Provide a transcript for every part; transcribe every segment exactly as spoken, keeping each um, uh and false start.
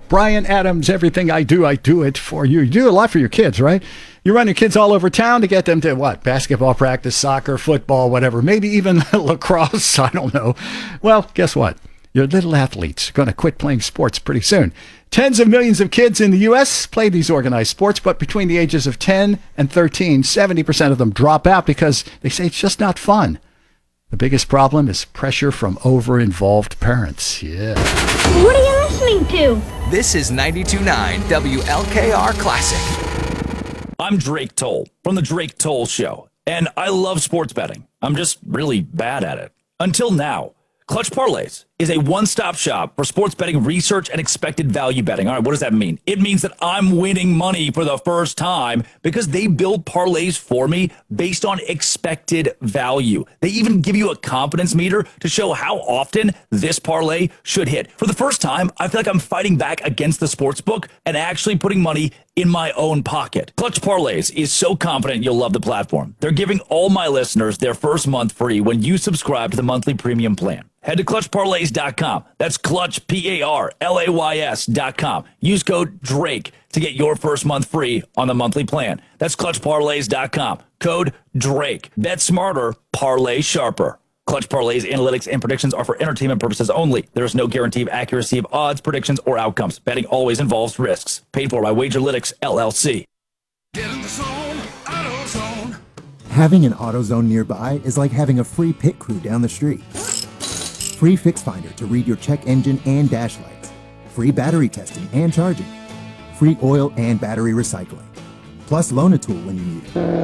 Brian Adams, everything I do, I do it for you. You do a lot for your kids, right? You run your kids all over town to get them to what? Basketball practice, soccer, football, whatever. Maybe even lacrosse. I don't know. Well, guess what? Your little athletes are going to quit playing sports pretty soon. Tens of millions of kids in the U S play these organized sports, but between the ages of ten and thirteen, seventy percent of them drop out because they say it's just not fun. The biggest problem is pressure from over-involved parents. Yeah. What are you listening to? This is ninety-two point nine W L K R Classic. I'm Drake Toll from The Drake Toll Show, and I love sports betting. I'm just really bad at it. Until now. Clutch Parlays is a one-stop shop for sports betting research and expected value betting. All right, what does that mean? It means that I'm winning money for the first time because they build parlays for me based on expected value. They even give you a confidence meter to show how often this parlay should hit. For the first time, I feel like I'm fighting back against the sports book and actually putting money in my own pocket. Clutch Parlays is so confident you'll love the platform. They're giving all my listeners their first month free when you subscribe to the monthly premium plan. Head to clutch parlays dot com. That's Clutch, P A R L A Y S dot com. Use code DRAKE to get your first month free on the monthly plan. That's clutch parlays dot com. Code DRAKE. Bet smarter, parlay sharper. Clutch Parlays analytics and predictions are for entertainment purposes only. There is no guarantee of accuracy of odds, predictions, or outcomes. Betting always involves risks. Paid for by Wagerlytics, L L C. Get in the zone, AutoZone. Having an AutoZone nearby is like having a free pit crew down the street. Free Fix Finder to read your check engine and dash lights. Free battery testing and charging. Free oil and battery recycling. Plus Loan-A-Tool when you need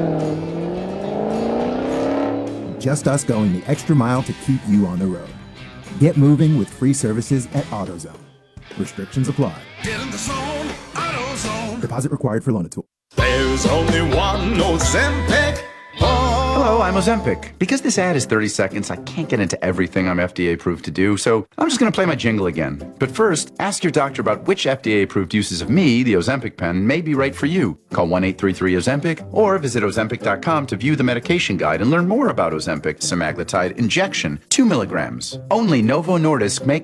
it. Just us going the extra mile to keep you on the road. Get moving with free services at AutoZone. Restrictions apply. Get in the zone, AutoZone. Deposit required for Loan-A-Tool. There's only one Ozempic. Hello, I'm Ozempic. Because this ad is thirty seconds, I can't get into everything I'm F D A approved to do, so I'm just going to play my jingle again. But first, ask your doctor about which F D A approved uses of me, the Ozempic pen, may be right for you. Call one eight three three Ozempic or visit ozempic dot com to view the medication guide and learn more about Ozempic semaglutide injection, two milligrams. Only Novo Nordisk makes